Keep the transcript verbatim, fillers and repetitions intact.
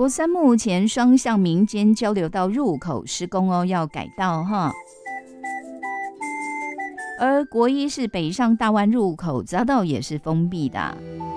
国三目前双向民间交流道入口施工哦，要改道哈。而国一是北上大湾入口匝道也是封闭的。